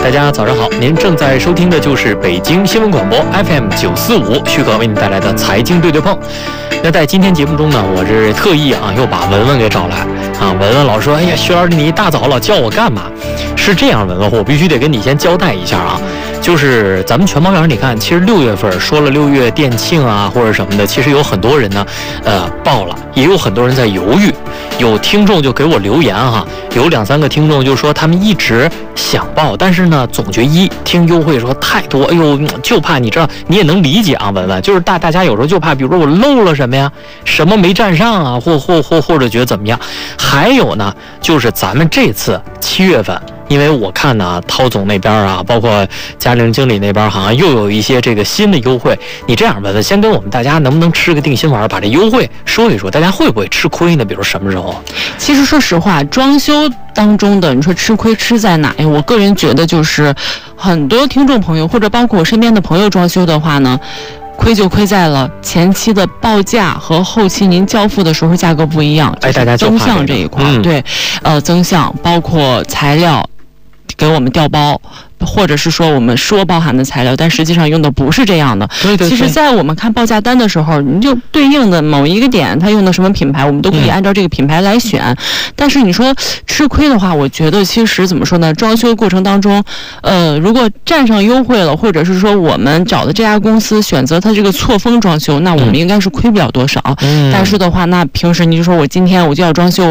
大家早上好，您正在收听的就是北京新闻广播 FM 945，许可为您带来的财经对对碰。那在今天节目中呢，我是特意又把文文给找来文文老师说，哎呀，徐老师你一大早了叫我干嘛？是这样，文文，我必须得跟你先交代一下就是咱们全猫园，你看，其实6月份说了6月店庆或者什么的，其实有很多人呢，报了，也有很多人在犹豫。有听众就给我留言有2、3个听众就说他们一直想报，但是呢，总觉听优惠说太多，哎呦，就怕你知道，你也能理解文文，就是大家有时候就怕，比如说我漏了什么呀，什么没占上或者觉得怎么样。还有呢，就是咱们这次7月份。因为我看呢，涛总那边包括嘉陵经理那边好像又有一些这个新的优惠。你这样文文，先跟我们大家能不能吃个定心丸，把这优惠说一说，大家会不会吃亏呢？比如什么时候？ 其实说实话，装修当中的你说吃亏吃在哪呀？我个人觉得就是很多听众朋友或者包括我身边的朋友装修的话呢，亏就亏在了前期的报价和后期您交付的时候价格不一样。 大家增项这一块，对，增项包括材料给我们调包，或者是说我们说包含的材料，但实际上用的不是这样的。 对。 其实在我们看报价单的时候，你就对应的某一个点它用的什么品牌，我们都可以按照这个品牌来选。但是你说吃亏的话，我觉得其实怎么说呢，装修过程当中如果占上优惠了，或者是说我们找的这家公司选择它这个错峰装修，那我们应该是亏不了多少。但是的话，那平时你就说我今天我就要装修，